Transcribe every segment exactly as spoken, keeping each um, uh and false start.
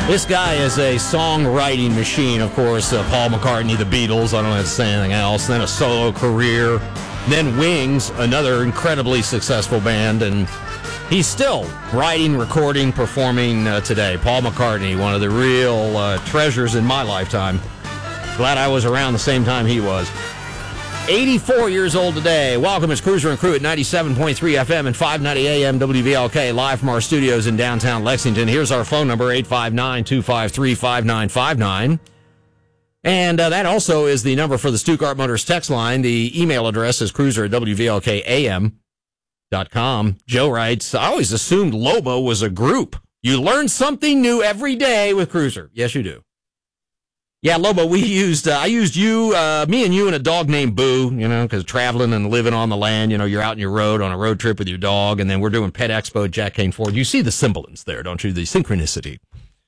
This guy is a songwriting machine, of course. Uh, Paul McCartney, the Beatles, I don't have to say anything else. Then a solo career. Then Wings, another incredibly successful band. And he's still writing, recording, performing uh, today. Paul McCartney, one of the real uh, treasures in my lifetime. Glad I was around the same time he was. eighty-four years old today. Welcome, it's Cruiser and Crew at ninety-seven point three F M and five ninety A M W V L K, live from our studios in downtown Lexington. Here's our phone number, eight five nine, two five three, five nine five nine. And uh, that also is the number for the Stuttgart Motors text line. The email address is cruiser at W V L K A M dot com. Joe writes, I always assumed Lobo was a group. You learn something new every day with Cruiser. Yes, you do. Yeah, Lobo, we used, uh, I used you, uh, me and you and a dog named Boo, you know, because traveling and living on the land, you know, you're out in your road on a road trip with your dog, and then we're doing Pet Expo at Jack Kane Ford. You see the semblance there, don't you? The synchronicity.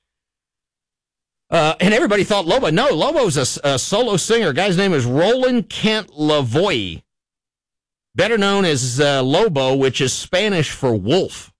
Uh, and everybody thought Lobo. No, Lobo's a, a solo singer. Guy's name is Roland Kent Lavoie, better known as uh, Lobo, which is Spanish for wolf.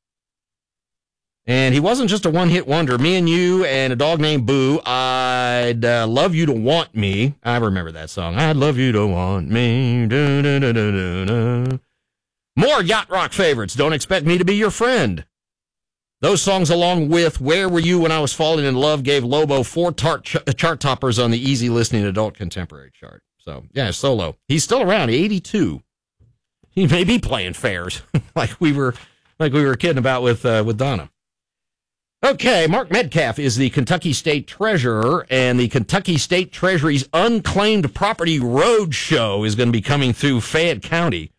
And he wasn't just a one-hit wonder. Me and you and a dog named Boo, I'd uh, love you to want me. I remember that song. I'd love you to want me. Da, da, da, da, da, da. More yacht rock favorites. Don't expect me to be your friend. Those songs, along with Where Were You When I Was Falling in Love, gave Lobo four tar- ch- chart toppers on the easy listening adult contemporary chart. So, yeah, solo. He's still around, eighty-two. He may be playing fairs like we were like we were kidding about with uh, with Donna. Okay, Mark Metcalf is the Kentucky State Treasurer, and the Kentucky State Treasury's Unclaimed Property Road Show is going to be coming through Fayette County.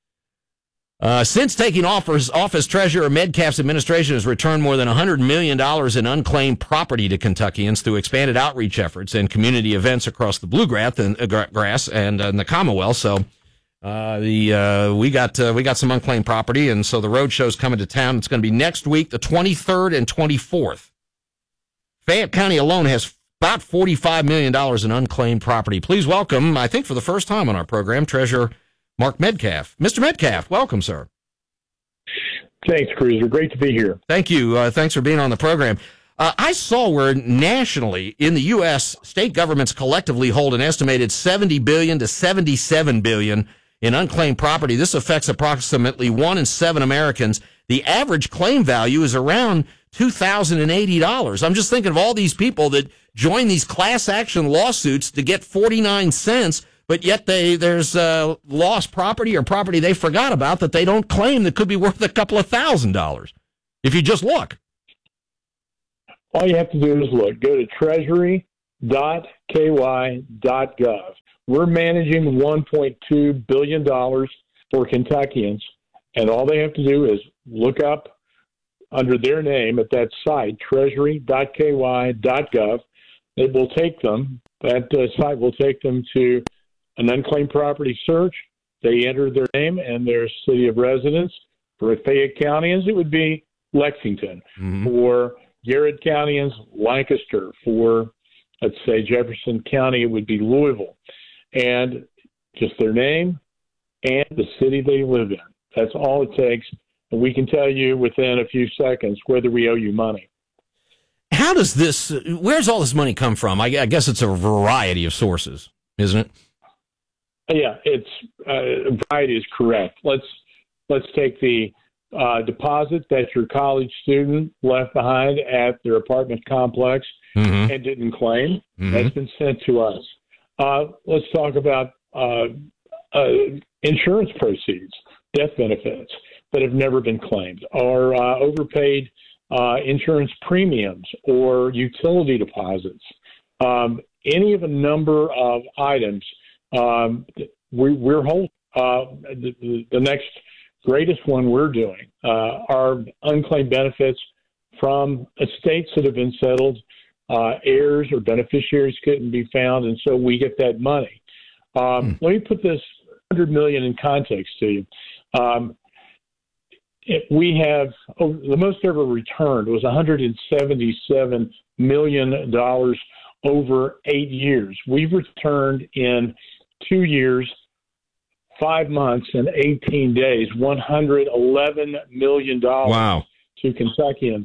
Uh, since taking office, office Treasurer, Metcalf's administration has returned more than one hundred million dollars in unclaimed property to Kentuckians through expanded outreach efforts and community events across the Bluegrass and, uh, grass and, uh, and the Commonwealth. So Uh, the, uh, we got, uh, we got some unclaimed property, and so the road show's coming to town. It's going to be next week, the twenty-third and twenty-fourth. Fayette County alone has about forty-five million dollars in unclaimed property. Please welcome, I think for the first time on our program, Treasurer Mark Metcalf. Mister Metcalf, welcome, sir. Thanks, Cruiser. Great to be here. Thank you. Uh, thanks for being on the program. Uh, I saw where nationally in the U S, state governments collectively hold an estimated seventy billion dollars to seventy-seven billion dollars in unclaimed property. This affects approximately one in seven Americans. The average claim value is around two thousand eighty dollars. I'm just thinking of all these people that join these class action lawsuits to get forty-nine cents, but yet they there's uh, lost property or property they forgot about that they don't claim that could be worth a couple of thousand dollars. If you just look. All you have to do is look. Go to treasury dot k y dot gov. We're managing one point two billion dollars for Kentuckians, and all they have to do is look up under their name at that site, treasury dot k y dot gov. It will take them, that uh, site will take them to an unclaimed property search. They enter their name and their city of residence. For Fayette Countyans, it would be Lexington. Mm-hmm. For Garrett Countyans, Lancaster. For, let's say, Jefferson County, it would be Louisville. And just their name and the city they live in. That's all it takes. And we can tell you within a few seconds whether we owe you money. How does this, where's all this money come from? I, I guess it's a variety of sources, isn't it? Yeah, it's uh, variety is correct. Let's let's take the uh, deposit that your college student left behind at their apartment complex mm-hmm. and didn't claim. Mm-hmm. That's been sent to us. Uh, let's talk about uh, uh, insurance proceeds, death benefits that have never been claimed, or uh, overpaid uh, insurance premiums or utility deposits. Um, any of a number of items um, we, we're holding. Uh, the, the next greatest one we're doing uh, are unclaimed benefits from estates that have been settled. Uh, heirs or beneficiaries couldn't be found, and so we get that money. Um, mm. Let me put this one hundred million dollars in context to you. Um, it, we have oh, the most ever returned was one hundred seventy-seven million dollars over eight years. We've returned in two years, five months, and eighteen days, one hundred eleven million dollars wow. to Kentuckians.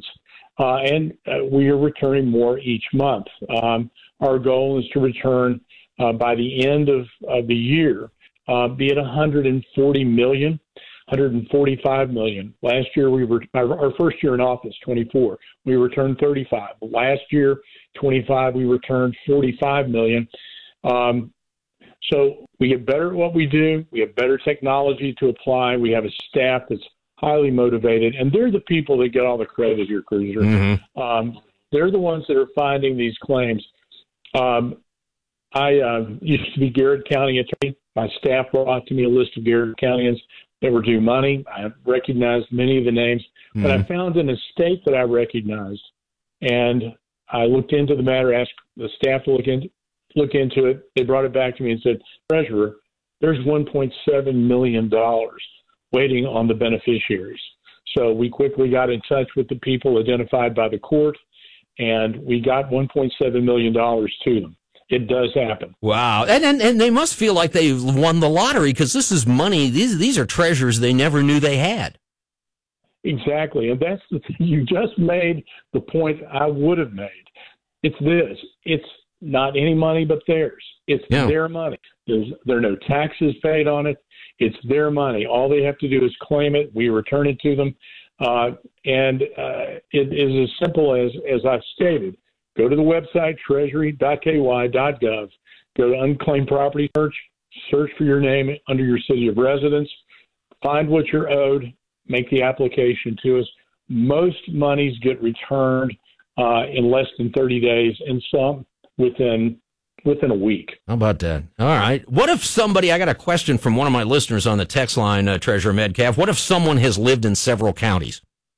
uh, and uh, we are returning more each month. Um, our goal is to return uh, by the end of, of the year, uh, be it one hundred forty million, one hundred forty-five million. Last year, we were our, our first year in office, twenty-four, we returned thirty-five. Last year, twenty-five, we returned forty-five million. Um, so we get better at what we do. We have better technology to apply. We have a staff that's highly motivated, and they're the people that get all the credit here, Cruiser. Mm-hmm. Um, they're the ones that are finding these claims. Um, I uh, used to be Garrett County attorney. My staff brought to me a list of Garrett Countyans that were due money. I recognized many of the names, mm-hmm. but I found an estate that I recognized, and I looked into the matter, asked the staff to look into look into it. They brought it back to me and said, Treasurer, there's one point seven million dollars waiting on the beneficiaries. So we quickly got in touch with the people identified by the court, and we got one point seven million dollars to them. It does happen. Wow. And, and and they must feel like they've won the lottery, because this is money. These these are treasures they never knew they had. Exactly. And that's the thing. You just made the point I would have made. It's this. It's not any money but theirs. It's yeah. their money. There's, there are no taxes paid on it. It's their money. All they have to do is claim it. We return it to them. Uh, and uh, it is as simple as, as I've stated. Go to the website, treasury dot k y dot gov. Go to unclaimed property search. Search for your name under your city of residence. Find what you're owed. Make the application to us. Most monies get returned uh, in less than thirty days, and some within within a week. How about that? All right. What if somebody, I got a question from one of my listeners on the text line, uh, Treasurer Metcalf. What if someone has lived in several counties?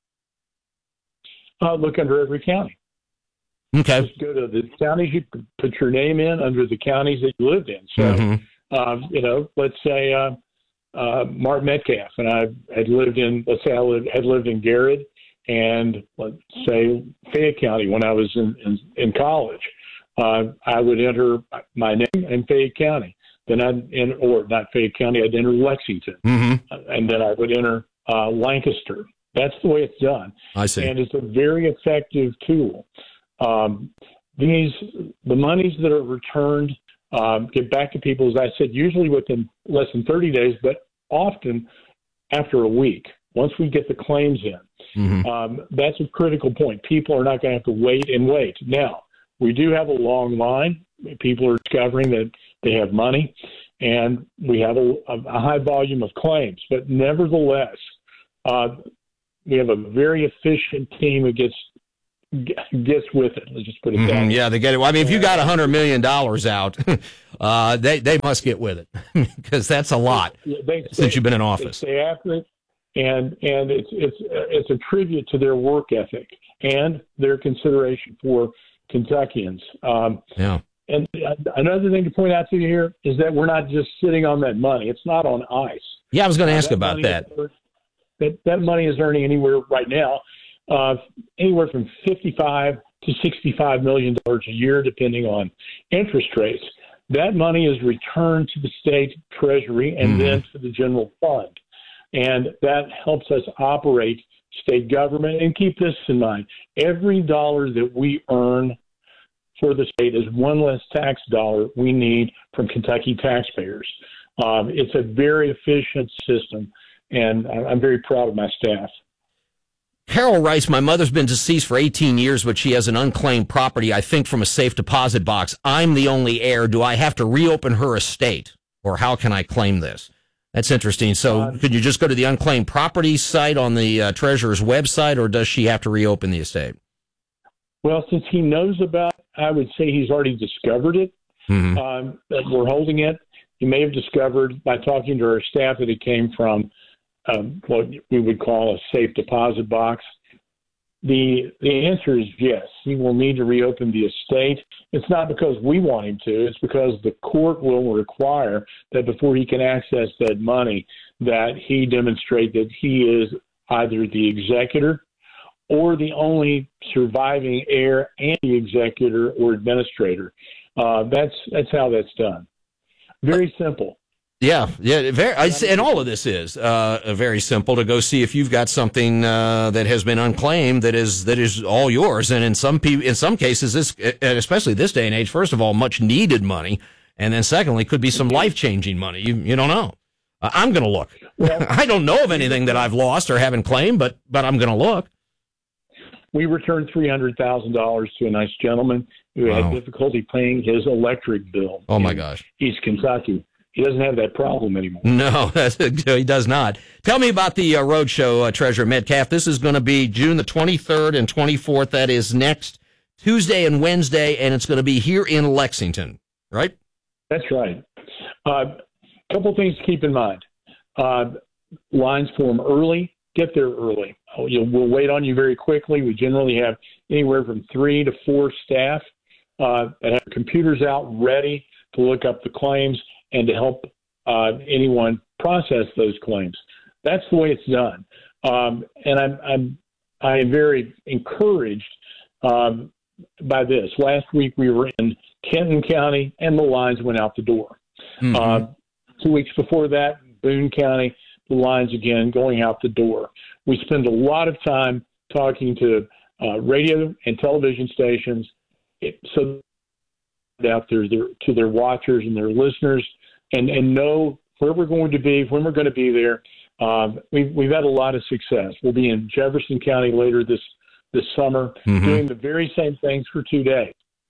Uh, look under every county. Okay. Just go to the counties you put your name in under the counties that you lived in. So, mm-hmm. um, you know, let's say uh, uh, Mark Metcalf, and I had lived in, let's say I lived, had lived in Garrett and let's say Fayette County when I was in, in, in college. Uh, I would enter my name in Fayette County. Then I'd enter, or not Fayette County, I'd enter Lexington. Mm-hmm. And then I would enter uh, Lancaster. That's the way it's done. I see. And it's a very effective tool. Um, these, the monies that are returned um, get back to people, as I said, usually within less than thirty days, but often after a week, once we get the claims in. Mm-hmm. Um, that's a critical point. People are not going to have to wait and wait. Now, we do have a long line. People are discovering that they have money, and we have a, a high volume of claims. But nevertheless, uh, we have a very efficient team that gets gets with it. Let's just put it mm-hmm. that way. Yeah, they get it. Well, I mean, if you got one hundred million dollars out, uh, they, they must get with it, because that's a lot yeah, they, since they, you've been in office. They stay after it, and, and it's, it's, it's a tribute to their work ethic and their consideration for Kentuckians. Um, yeah. And another thing to point out to you here is that we're not just sitting on that money. It's not on ice. Yeah, I was going to ask uh, that about that. Is, that. That money is earning anywhere right now, uh, anywhere from fifty-five to sixty-five million dollars a year, depending on interest rates. That money is returned to the state treasury and mm-hmm. then to the general fund. And that helps us operate state government. And keep this in mind. Every dollar that we earn for the state is one less tax dollar we need from Kentucky taxpayers. Um, it's a very efficient system, and I'm very proud of my staff. Carol writes, my mother's been deceased for eighteen years, but she has an unclaimed property, I think, from a safe deposit box. I'm the only heir. Do I have to reopen her estate, or how can I claim this? That's interesting. So uh, could you just go to the unclaimed property site on the uh, treasurer's website, or does she have to reopen the estate? Well, since he knows about it, I would say he's already discovered it, mm-hmm. um, that we're holding it. He may have discovered by talking to our staff that it came from um, what we would call a safe deposit box. The the answer is yes. He will need to reopen the estate. It's not because we want him to. It's because the court will require that before he can access that money, that he demonstrate that he is either the executor or the only surviving heir and the executor or administrator. Uh, that's that's how that's done. Very simple. Yeah, yeah, very, I, and all of this is uh, very simple to go see if you've got something uh, that has been unclaimed that is that is all yours. And in some pe- in some cases, this, and especially this day and age, first of all, much needed money, and then secondly, could be some life changing money. You you don't know. Uh, I'm going to look. Well, I don't know of anything that I've lost or haven't claimed, but but I'm going to look. We returned three hundred thousand dollars to a nice gentleman who wow. had difficulty paying his electric bill. Oh my gosh, East Kentucky. He doesn't have that problem anymore. No, that's, he does not. Tell me about the uh, road show, uh, Treasurer Metcalf. This is going to be June the twenty-third and twenty-fourth. That is next Tuesday and Wednesday, and it's going to be here in Lexington, right? That's right. A uh, couple things to keep in mind. Uh, lines form early. Get there early. We'll wait on you very quickly. We generally have anywhere from three to four staff uh, that have computers out ready to look up the claims and to help uh, anyone process those claims. That's the way it's done. Um, and I'm, I'm, I am very encouraged um, by this. Last week we were in Kenton County and the lines went out the door. Mm-hmm. Uh, two weeks before that, Boone County, the lines again going out the door. We spend a lot of time talking to uh, radio and television stations it, so out there their, to their watchers and their listeners and, and know where we're going to be, when we're going to be there. Um, we've, we've had a lot of success. We'll be in Jefferson County later this, this summer mm-hmm. doing the very same things for two days.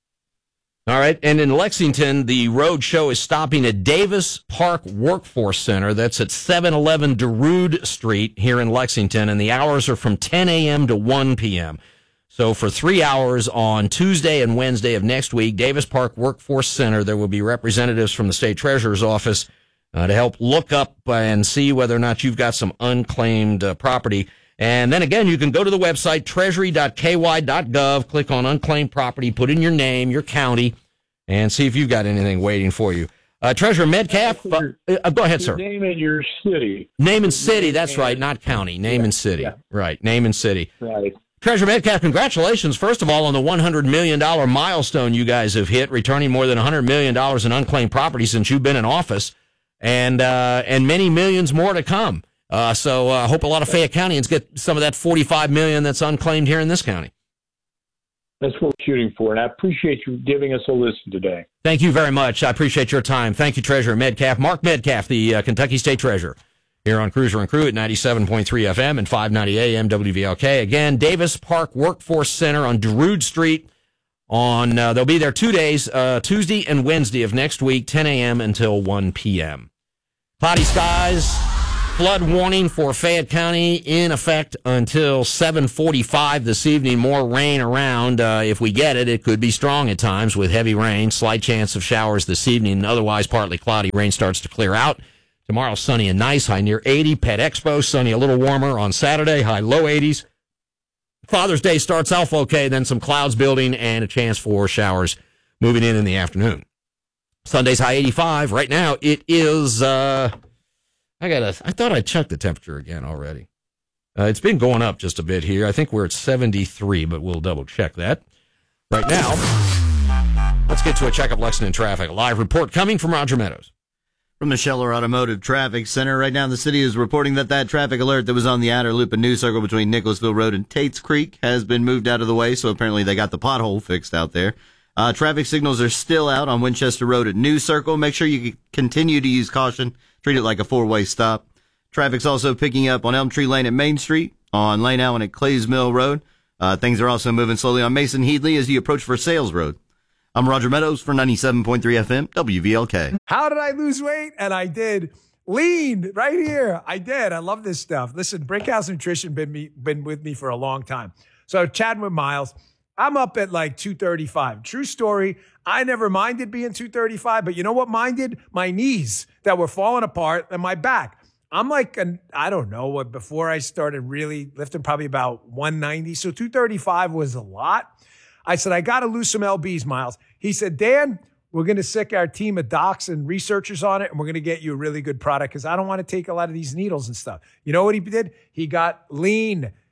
All right. And in Lexington, the road show is stopping at Davis Park Workforce Center. That's at seven eleven DeRude Street here in Lexington. And the hours are from ten a.m. to one p.m. So for three hours on Tuesday and Wednesday of next week, Davis Park Workforce Center, there will be representatives from the state treasurer's office uh, to help look up and see whether or not you've got some unclaimed uh, property. And then again, you can go to the website, treasury dot k y dot gov, click on unclaimed property, put in your name, your county, and see if you've got anything waiting for you. Uh, Treasurer Metcalf, uh, uh, go ahead, sir. Name and your city. Name and city, that's right, not county. Name yeah, and city, yeah. right, name and city. Right. Treasurer Metcalf, congratulations, first of all, on the one hundred million dollars milestone you guys have hit, returning more than one hundred million dollars in unclaimed property since you've been in office, and uh, and many millions more to come. Uh, so I uh, hope a lot of Fayette Countyans get some of that forty-five million dollars that's unclaimed here in this county. That's what we're shooting for, and I appreciate you giving us a listen today. Thank you very much. I appreciate your time. Thank you, Treasurer Metcalf. Mark Metcalf, the uh, Kentucky State Treasurer, here on Cruiser and Crew at ninety-seven point three F M and five ninety A M W V L K. Again, Davis Park Workforce Center on DeRude Street. On uh, they'll be there two days, uh, Tuesday and Wednesday of next week, ten a m until one p m Cloudy skies. Flood warning for Fayette County in effect until seven forty-five this evening. More rain around. Uh, if we get it, it could be strong at times with heavy rain. Slight chance of showers this evening. Otherwise, partly cloudy. Rain starts to clear out. Tomorrow, sunny and nice. High near eighty. Pet Expo, sunny a little warmer on Saturday. High low eighties. Father's Day starts off okay. Then some clouds building and a chance for showers moving in in the afternoon. Sunday's high eighty-five. Right now, it is... Uh, I got I thought I checked the temperature again already. Uh, it's been going up just a bit here. I think we're at seventy-three, but we'll double check that. Right now, let's get to a check of Lexington traffic. A live report coming from Roger Meadows. From the Scheller Automotive Traffic Center. Right now, the city is reporting that that traffic alert that was on the outer loop and New Circle between Nicholasville Road and Tates Creek has been moved out of the way, so apparently they got the pothole fixed out there. Uh, traffic signals are still out on Winchester Road at New Circle. Make sure you continue to use caution. Treat it like a four-way stop. Traffic's also picking up on Elm Tree Lane at Main Street, on Lane Allen at Clays Mill Road. Uh, things are also moving slowly on Mason Headley as you approach Versailles Road. I'm Roger Meadows for ninety-seven point three F M, W V L K. How did I lose weight? And I did. Lean right here. I did. I love this stuff. Listen, Brickhouse Nutrition been me, been with me for a long time. So chatting with Miles, I'm up at like two thirty-five. True story. I never minded being two thirty-five, but you know what minded? My knees that were falling apart and my back. I'm like, an, I don't know, what before I started really lifting, probably about one ninety. So two thirty-five was a lot. I said, I got to lose some L Bs, Miles. He said, Dan, we're going to sick our team of docs and researchers on it, and we're going to get you a really good product because I don't want to take a lot of these needles and stuff. You know what he did? He got lean.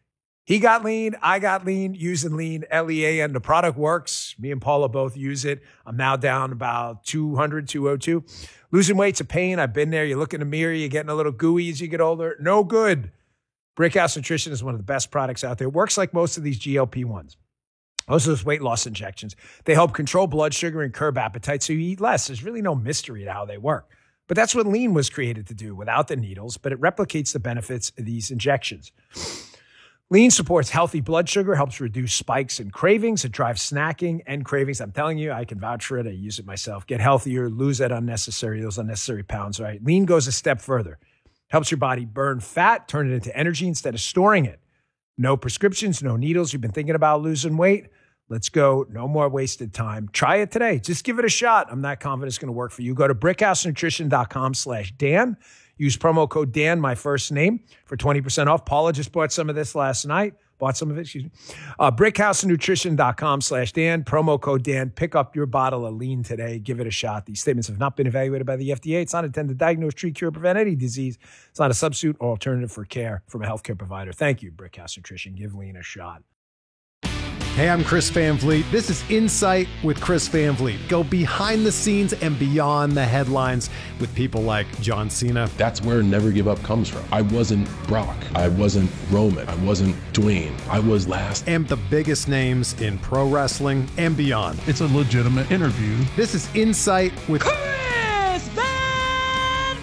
He got lean. I got lean using lean, L E A N. The product works. Me and Paula both use it. I'm now down about two hundred, two oh two. Losing weight's a pain. I've been there. You look in the mirror, you're getting a little gooey as you get older. No good. Brickhouse Nutrition is one of the best products out there. It works like most of these G L P ones. Most of those weight loss injections. They help control blood sugar and curb appetite so you eat less. There's really no mystery to how they work. But that's what lean was created to do without the needles, but it replicates the benefits of these injections. Lean supports healthy blood sugar, helps reduce spikes and cravings. It drives snacking and cravings. I'm telling you, I can vouch for it. I use it myself. Get healthier, lose that unnecessary, those unnecessary pounds, right? Lean goes a step further. Helps your body burn fat, turn it into energy instead of storing it. No prescriptions, no needles. You've been thinking about losing weight? Let's go. No more wasted time. Try it today. Just give it a shot. I'm not confident it's going to work for you. Go to brickhousenutrition.com slash Dan. Use promo code Dan, my first name, for twenty percent off. Paula just bought some of this last night. Bought some of it, excuse me. Uh, brickhousenutrition.com slash Dan. Promo code Dan. Pick up your bottle of lean today. Give it a shot. These statements have not been evaluated by the F D A. It's not intended to diagnose, treat, cure, prevent any disease. It's not a substitute or alternative for care from a healthcare provider. Thank you, Brickhouse Nutrition. Give lean a shot. Hey, I'm Chris Van Vliet. This is Insight with Chris Van Vliet. Go behind the scenes and beyond the headlines with people like John Cena. That's where Never Give Up comes from. I wasn't Brock. I wasn't Roman. I wasn't Dwayne. I was last. And the biggest names in pro wrestling and beyond. It's a legitimate interview. This is Insight with Chris Van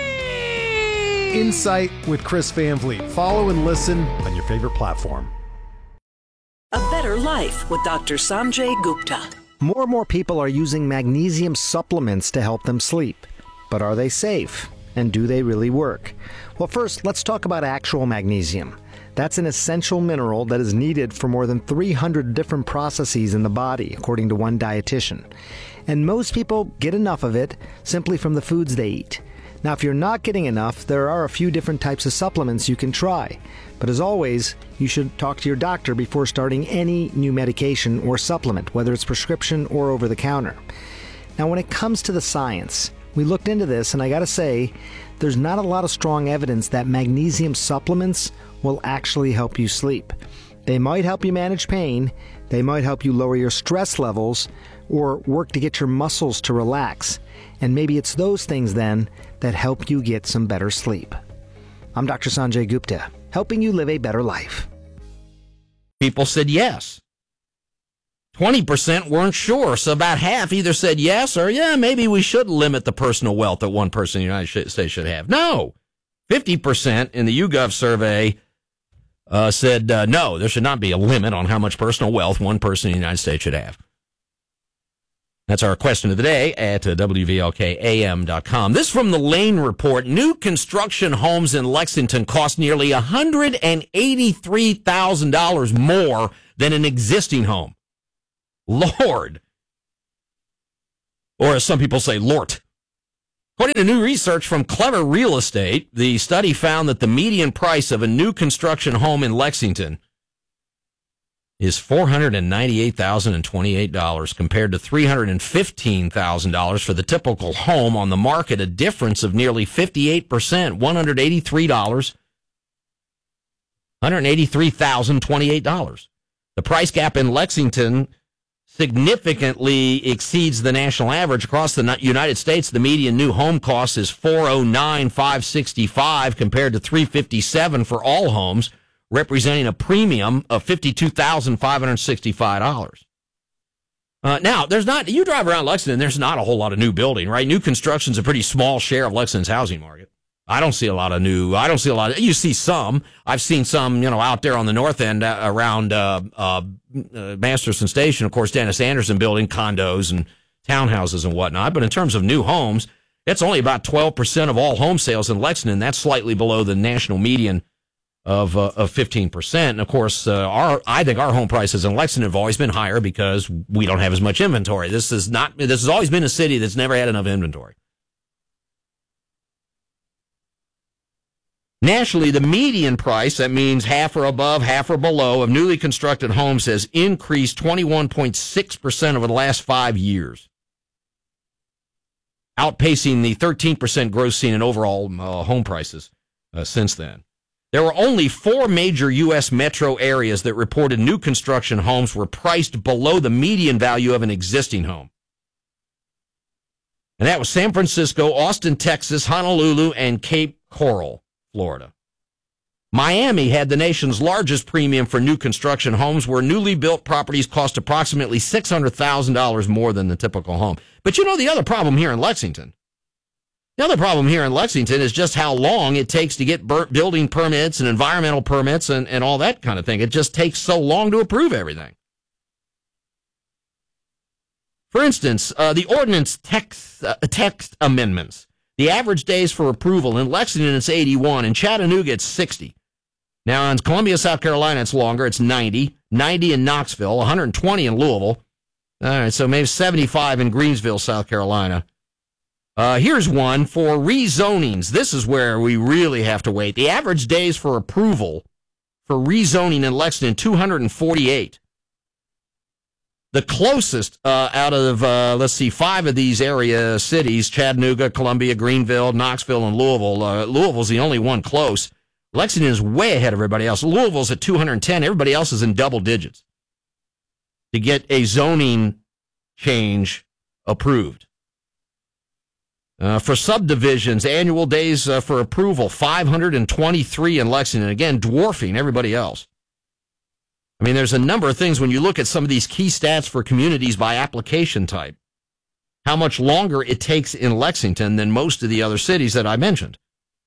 Vliet. Insight with Chris Van Vliet. Follow and listen on your favorite platform. A better life with Doctor Sanjay Gupta. More and more people are using magnesium supplements to help them sleep. But are they safe? And do they really work? Well, first, let's talk about actual magnesium. That's an essential mineral that is needed for more than three hundred different processes in the body, according to one dietitian. And most people get enough of it simply from the foods they eat. Now, if you're not getting enough, there are a few different types of supplements you can try. But as always, you should talk to your doctor before starting any new medication or supplement, whether it's prescription or over the counter. Now, when it comes to the science, we looked into this, and I gotta say, there's not a lot of strong evidence that magnesium supplements will actually help you sleep. They might help you manage pain, they might help you lower your stress levels, or work to get your muscles to relax. And maybe it's those things then that help you get some better sleep. I'm Doctor Sanjay Gupta, helping you live a better life. People said yes. twenty percent weren't sure, so about half either said yes or, yeah, maybe we should limit the personal wealth that one person in the United States should have. No. fifty percent in the YouGov survey uh, said uh, no, there should not be a limit on how much personal wealth one person in the United States should have. That's our question of the day at uh, W V L K A M dot com. This from the Lane Report. New construction homes in Lexington cost nearly one hundred eighty-three thousand dollars more than an existing home. Lord. Or as some people say, Lort. According to new research from Clever Real Estate, the study found that the median price of a new construction home in Lexington is four hundred ninety-eight thousand twenty-eight dollars compared to three hundred fifteen thousand dollars for the typical home on the market, a difference of nearly fifty-eight percent, one hundred eighty-three dollars, one hundred eighty-three thousand twenty-eight dollars. The price gap in Lexington significantly exceeds the national average. Across the United States, the median new home cost is four hundred nine thousand five hundred sixty-five dollars compared to three hundred fifty-seven dollars for all homes, representing a premium of fifty-two thousand five hundred sixty-five dollars. Uh, now, there's not, you drive around Lexington, there's not a whole lot of new building, right? New construction's a pretty small share of Lexington's housing market. I don't see a lot of new, I don't see a lot of, you see some. I've seen some, you know, out there on the north end uh, around uh, uh, uh, Masterson Station, of course, Dennis Anderson building condos and townhouses and whatnot. But in terms of new homes, it's only about twelve percent of all home sales in Lexington. That's slightly below the national median of uh, of fifteen percent. And of course, uh, our I think our home prices in Lexington have always been higher because we don't have as much inventory. This is not this has always been a city that's never had enough inventory. Nationally, the median price, that means half or above, half or below, of newly constructed homes has increased twenty-one point six percent over the last five years, outpacing the thirteen percent growth seen in overall uh, home prices uh, since then. There were only four major U S metro areas that reported new construction homes were priced below the median value of an existing home. And that was San Francisco, Austin, Texas, Honolulu, and Cape Coral, Florida. Miami had the nation's largest premium for new construction homes, where newly built properties cost approximately six hundred thousand dollars more than the typical home. But you know the other problem here in Lexington? The other problem here in Lexington is just how long it takes to get building permits and environmental permits and, and all that kind of thing. It just takes so long to approve everything. For instance, uh, the ordinance text, uh, text amendments. The average days for approval in Lexington, it's eighty-one. In Chattanooga, it's sixty. Now, in Columbia, South Carolina, it's longer. It's ninety. ninety in Knoxville, one hundred twenty in Louisville. All right, so maybe seventy-five in Greensville, South Carolina. Uh, here's one for rezonings. This is where we really have to wait. The average days for approval for rezoning in Lexington, two hundred forty-eight. The closest uh, out of, uh, let's see, five of these area cities, Chattanooga, Columbia, Greenville, Knoxville, and Louisville. Uh, Louisville's the only one close. Lexington is way ahead of everybody else. Louisville's at two hundred ten. Everybody else is in double digits to get a zoning change approved. Uh, for subdivisions, annual days uh, for approval, five hundred twenty-three in Lexington. Again, dwarfing everybody else. I mean, there's a number of things when you look at some of these key stats for communities by application type, how much longer it takes in Lexington than most of the other cities that I mentioned.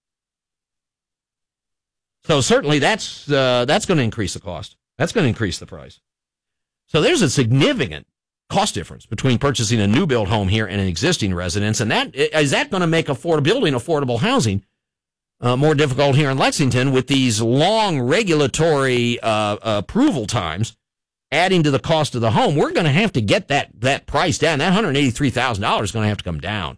So certainly that's uh, that's going to increase the cost. That's going to increase the price. So there's a significant cost difference between purchasing a new build home here and an existing residence. And that is that going to make affordability and affordable housing uh, more difficult here in Lexington with these long regulatory uh, approval times adding to the cost of the home? We're going to have to get that, that price down. That one hundred eighty-three thousand dollars is going to have to come down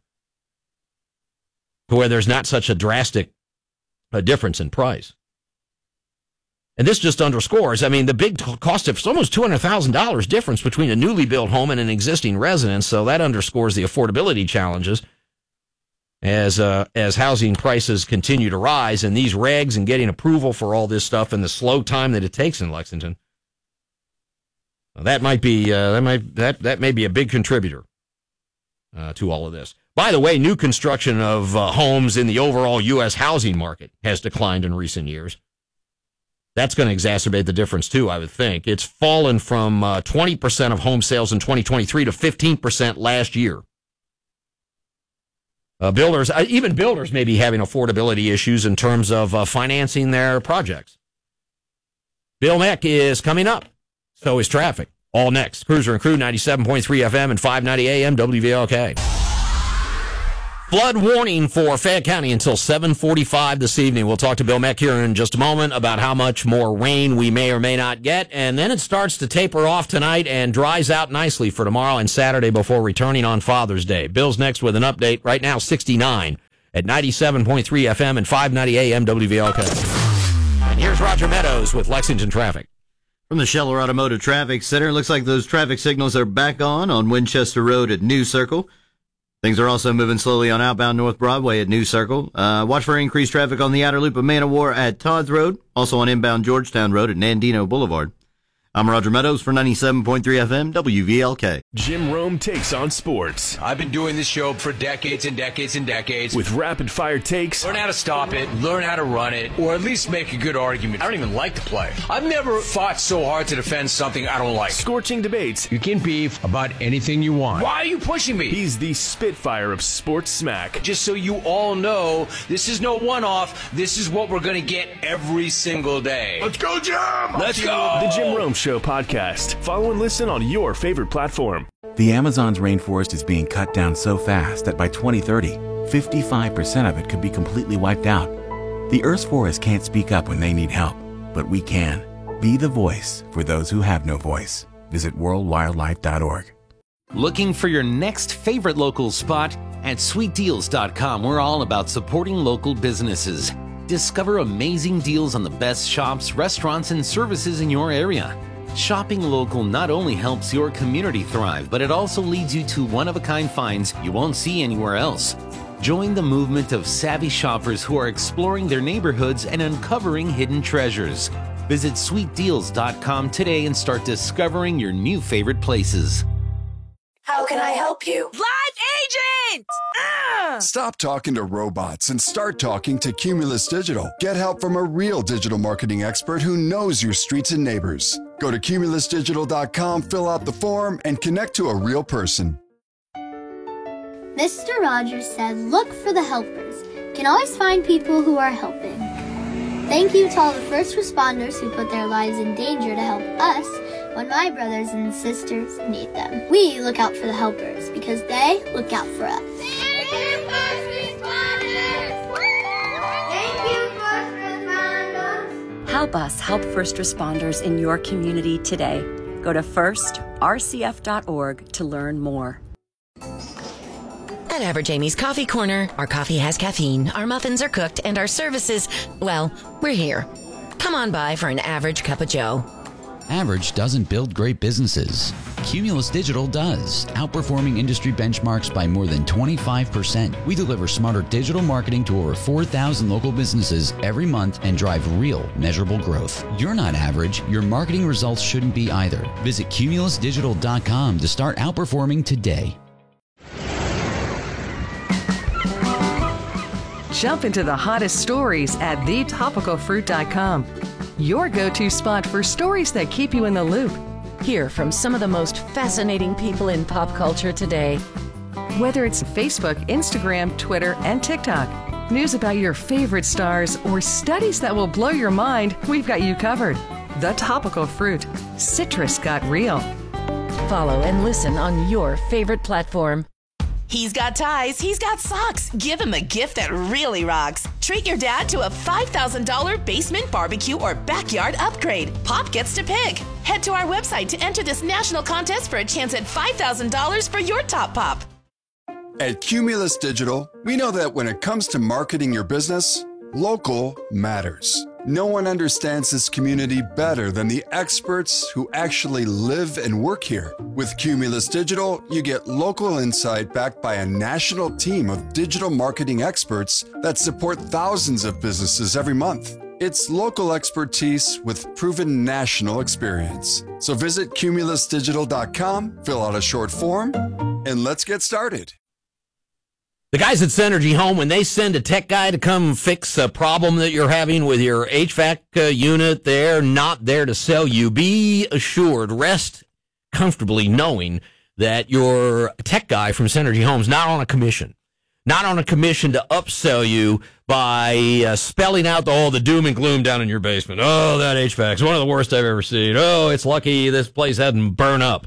to where there's not such a drastic uh, difference in price. And this just underscores, I mean, the big cost of, it's almost two hundred thousand dollars difference between a newly built home and an existing residence. So that underscores the affordability challenges as uh, as housing prices continue to rise, and these regs and getting approval for all this stuff and the slow time that it takes in Lexington. Well, that might be uh, that might that that may be a big contributor uh, to all of this. By the way, new construction of uh, homes in the overall U S housing market has declined in recent years. That's going to exacerbate the difference, too, I would think. It's fallen from uh, twenty percent of home sales in twenty twenty-three to fifteen percent last year. Uh, builders, uh, even builders may be having affordability issues in terms of uh, financing their projects. Bill Mack is coming up. So is traffic. All next. Cruiser and Crew, ninety-seven point three F M and five ninety A M W V L K. Flood warning for Fayette County until seven forty-five this evening. We'll talk to Bill Mack here in just a moment about how much more rain we may or may not get. And then it starts to taper off tonight and dries out nicely for tomorrow and Saturday before returning on Father's Day. Bill's next with an update. Right now, sixty-nine at ninety-seven point three F M and five ninety A M W V L K. And here's Roger Meadows with Lexington Traffic. From the Scheller Automotive Traffic Center, it looks like those traffic signals are back on on Winchester Road at New Circle. Things are also moving slowly on outbound North Broadway at New Circle. Uh, watch for increased traffic on the outer loop of Man of War at Todd's Road. Also on inbound Georgetown Road at Nandino Boulevard. I'm Roger Meadows for ninety-seven point three F M W V L K. Jim Rome takes on sports. I've been doing this show for decades and decades and decades. With rapid-fire takes. Learn how to stop it, learn how to run it, or at least make a good argument. I don't even like the play. I've never fought so hard to defend something I don't like. Scorching debates. You can beef about anything you want. Why are you pushing me? He's the Spitfire of sports smack. Just so you all know, this is no one-off. This is what we're going to get every single day. Let's go, Jim! Let's go! The Jim Rome Show podcast. Follow and listen on your favorite platform. The Amazon's rainforest is being cut down so fast that by twenty thirty, fifty-five percent of it could be completely wiped out. The Earth's forests can't speak up when they need help, but we can. Be the voice for those who have no voice. Visit world wildlife dot org. Looking for your next favorite local spot? At sweet deals dot com, we're all about supporting local businesses. Discover amazing deals on the best shops, restaurants, and services in your area. Shopping local not only helps your community thrive, but it also leads you to one-of-a-kind finds you won't see anywhere else. Join the movement of savvy shoppers who are exploring their neighborhoods and uncovering hidden treasures. Visit sweet deals dot com today and start discovering your new favorite places. How can I help you? Live agent! Ah! Stop talking to robots and start talking to Cumulus Digital. Get help from a real digital marketing expert who knows your streets and neighbors. Go to cumulus digital dot com, fill out the form, and connect to a real person. Mister Rogers said, look for the helpers. You can always find people who are helping. Thank you to all the first responders who put their lives in danger to help us when my brothers and sisters need them. We look out for the helpers because they look out for us. Thank you, first responders! Thank you, first responders! Help us help first responders in your community today. Go to first r c f dot org to learn more. At Average Amy's Coffee Corner, our coffee has caffeine, our muffins are cooked, and our services, well, we're here. Come on by for an average cup of joe. Average doesn't build great businesses. Cumulus Digital does, outperforming industry benchmarks by more than twenty-five percent. We deliver smarter digital marketing to over four thousand local businesses every month and drive real, measurable growth. You're not average. Your marketing results shouldn't be either. Visit cumulus digital dot com to start outperforming today. Jump into the hottest stories at the topical fruit dot com. Your go-to spot for stories that keep you in the loop. Hear from some of the most fascinating people in pop culture today. Whether it's Facebook, Instagram, Twitter, and TikTok, news about your favorite stars, or studies that will blow your mind, we've got you covered. The Topical Fruit. Citrus got real. Follow and listen on your favorite platform. He's got ties, he's got socks. Give him a gift that really rocks. Treat your dad to a five thousand dollars basement barbecue or backyard upgrade. Pop gets to pick. Head to our website to enter this national contest for a chance at five thousand dollars for your top pop. At Cumulus Digital, we know that when it comes to marketing your business, local matters. No one understands this community better than the experts who actually live and work here. With Cumulus Digital, you get local insight backed by a national team of digital marketing experts that support thousands of businesses every month. It's local expertise with proven national experience. So visit cumulus digital dot com, fill out a short form, and let's get started. The guys at Synergy Home, when they send a tech guy to come fix a problem that you're having with your H V A C uh, unit, they're not there to sell you. Be assured, rest comfortably knowing that your tech guy from Synergy Home is not on a commission. Not on a commission to upsell you by uh, spelling out all the doom and gloom down in your basement. Oh, that H V A C is one of the worst I've ever seen. Oh, it's lucky this place hadn't burned up.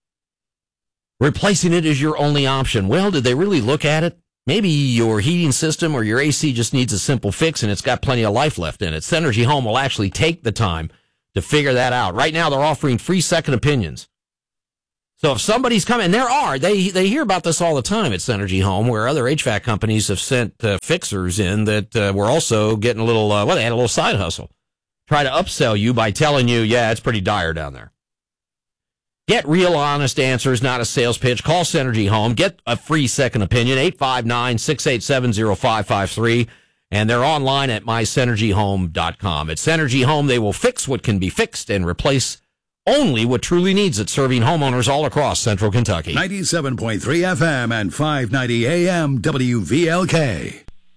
Replacing it is your only option. Well, did they really look at it? Maybe your heating system or your A C just needs a simple fix and it's got plenty of life left in it. Synergy Home will actually take the time to figure that out. Right now, they're offering free second opinions. So if somebody's coming, and there are, they they hear about this all the time at Synergy Home, where other H V A C companies have sent uh, fixers in that uh, were also getting a little, uh, well, they had a little side hustle. Try to upsell you by telling you, yeah, it's pretty dire down there. Get real, honest answers, not a sales pitch. Call Synergy Home. Get a free second opinion, eight five nine, six eight seven, zero five five three. And they're online at my synergy home dot com. At Synergy Home, they will fix what can be fixed and replace only what truly needs it, serving homeowners all across central Kentucky. ninety-seven point three F M and five ninety A M W V L K.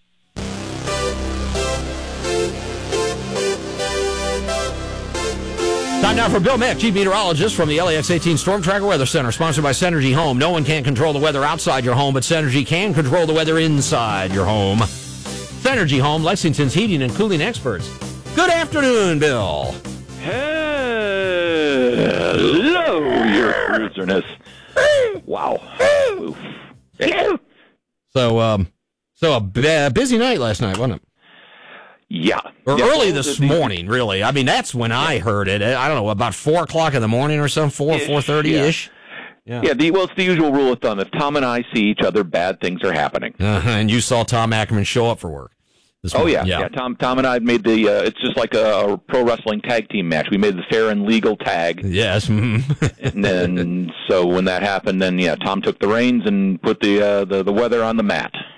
Time now for Bill Mick, chief meteorologist from the L A X eighteen Storm Tracker Weather Center, sponsored by Synergy Home. No one can control the weather outside your home, but Synergy can control the weather inside your home. Synergy Home, Lexington's heating and cooling experts. Good afternoon, Bill. Hello, your cruiserness. Wow. Oof. Hello. So, um, so a b- busy night last night, wasn't it? Yeah. Or yeah, early well, this the, morning, really. I mean, that's when yeah. I heard it. I don't know, about four o'clock in the morning or something, four, four thirty-ish. Yeah, yeah the, well, it's the usual rule of thumb. If Tom and I see each other, bad things are happening. Uh-huh, and you saw Tom Ackerman show up for work. Oh, yeah, yeah. yeah. Tom Tom and I made the, uh, it's just like a, a pro wrestling tag team match. We made the fair and legal tag. Yes. And then, so when that happened, then, yeah, Tom took the reins and put the uh, the, the weather on the mat.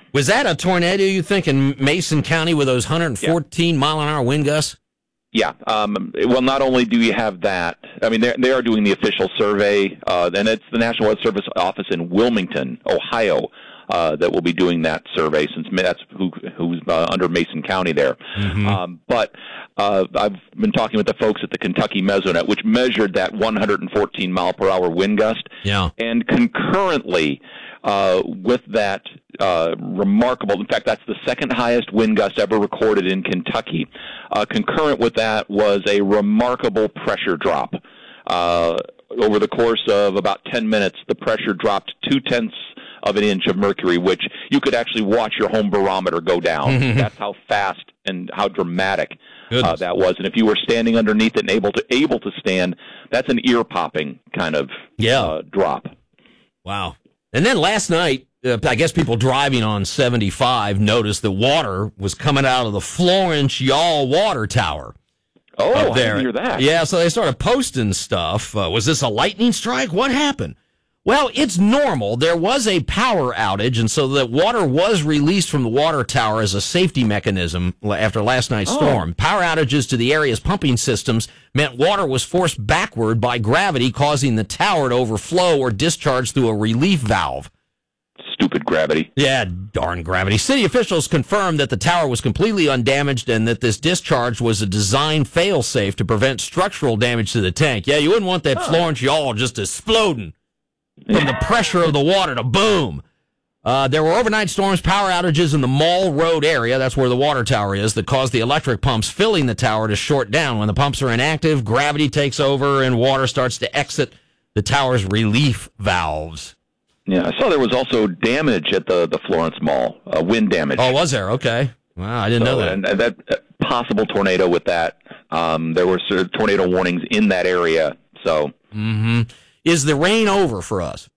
Was that a tornado, you think, in Mason County with those one hundred fourteen yeah. mile an hour wind gusts? Yeah. Um, well, not only do you have that, I mean, they are doing the official survey, uh, and it's the National Weather Service office in Wilmington, Ohio, uh, that will be doing that survey, since that's who, who's uh, under Mason County there. Mm-hmm. Um, but uh, I've been talking with the folks at the Kentucky Mesonet, which measured that one hundred fourteen mile per hour wind gust. Yeah. And concurrently uh, with that uh, remarkable, in fact, that's the second highest wind gust ever recorded in Kentucky. Uh, concurrent with that was a remarkable pressure drop. Uh, over the course of about ten minutes, the pressure dropped two-tenths of an inch of mercury, which you could actually watch your home barometer go down. That's how fast and how dramatic uh, that was. And if you were standing underneath it and able to able to stand, that's an ear-popping kind of yeah. uh, drop. Wow. And then last night, uh, I guess people driving on seventy-five noticed that water was coming out of the Florence Y'all water tower. Oh, I didn't hear that. Yeah, so they started posting stuff. Uh, was this a lightning strike? What happened? Well, it's normal. There was a power outage, and so that water was released from the water tower as a safety mechanism after last night's oh. storm. Power outages to the area's pumping systems meant water was forced backward by gravity, causing the tower to overflow or discharge through a relief valve. Stupid gravity. Yeah, darn gravity. City officials confirmed that the tower was completely undamaged and that this discharge was a design fail-safe to prevent structural damage to the tank. Yeah, you wouldn't want that oh. Florence Y'all just exploding from the pressure of the water to boom. Uh, there were overnight storms, power outages in the Mall Road area, that's where the water tower is, that caused the electric pumps filling the tower to short down. When the pumps are inactive, gravity takes over and water starts to exit the tower's relief valves. Yeah, I saw there was also damage at the, the Florence Mall, uh, wind damage. Oh, was there? Okay. Wow, I didn't so, know that. And that uh, possible tornado with that, um, there were sort of tornado warnings in that area. So, mm-hmm. Is the rain over for us?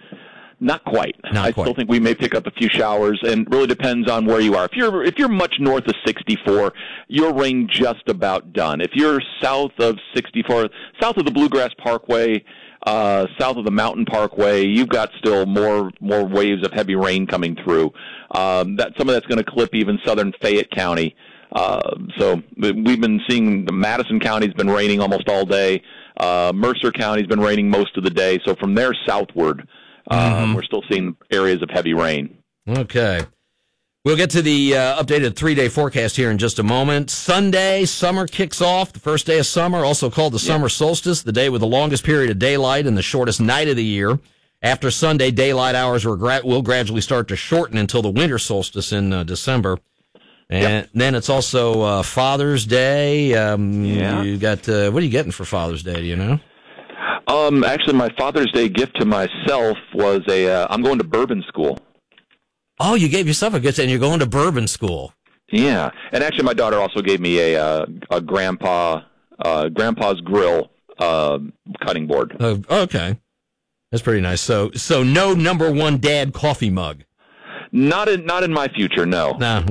Not quite. Not I quite. still think we may pick up a few showers, and really depends on where you are. If you're if you're much north of sixty-four, your rain just about done. If you're south of sixty-four, south of the Bluegrass Parkway, uh, south of the Mountain Parkway, you've got still more more waves of heavy rain coming through. Um, that some of that's going to clip even southern Fayette County. Uh, so we've been seeing the Madison County's been raining almost all day. Uh, Mercer County's been raining most of the day. So from there southward, um, mm-hmm. we're still seeing areas of heavy rain. Okay. We'll get to the uh, updated three-day forecast here in just a moment. Sunday, summer kicks off, the first day of summer, also called the yeah. summer solstice, the day with the longest period of daylight and the shortest night of the year. After Sunday, daylight hours will, gra- will gradually start to shorten until the winter solstice in uh, December. And yep. then it's also uh, Father's Day. Um, yeah. You got uh, what are you getting for Father's Day? Do you know? Um, actually, my Father's Day gift to myself was a. Uh, I'm going to bourbon school. Oh, you gave yourself a gift, and you're going to bourbon school. Yeah, and actually, my daughter also gave me a uh, a grandpa uh, grandpa's grill uh, cutting board. Uh, okay, that's pretty nice. So, so no number one dad coffee mug. Not in not in my future. No. No.